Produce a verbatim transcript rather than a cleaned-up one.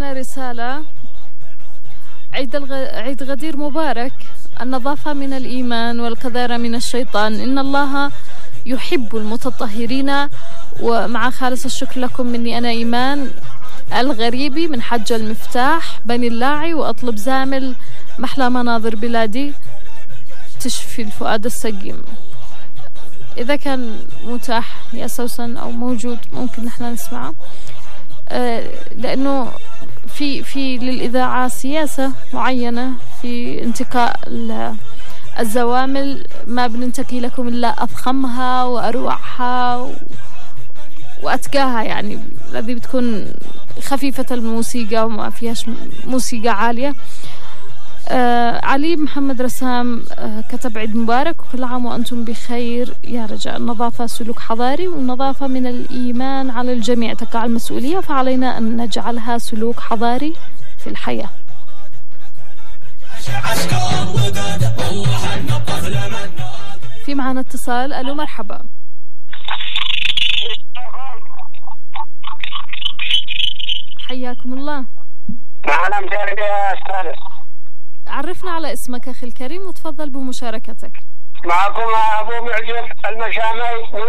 معنا رسالة: عيد, الغ... عيد غدير مبارك. النظافة من الإيمان والقذارة من الشيطان. إن الله يحب المتطهرين. ومع خالص الشكر لكم مني أنا إيمان الغريبي من حج المفتاح بني اللاعي، وأطلب زامل محلى مناظر بلادي تشفي الفؤاد السقيم. إذا كان متاح يا سوسن أو موجود ممكن نحن نسمعه، أه لأنه في في للإذاعة سياسة معينة في انتقاء الزوامل، ما بننتقي لكم إلا أفخمها وأروعها وأتقاها، يعني الذي بتكون خفيفة الموسيقى وما فيهاش موسيقى عالية. آه علي محمد رسام آه كتب: عيد مبارك وكل عام وأنتم بخير. يا رجاء، النظافة سلوك حضاري، والنظافة من الإيمان على الجميع، تقع المسؤولية، فعلينا أن نجعلها سلوك حضاري في الحياة. في معنا اتصال. ألو مرحبا. حياكم الله. معنا مشاركة يا أستاذ. عرفنا على اسمك أخي الكريم وتفضل بمشاركتك. معكم أبو معجب المشامل.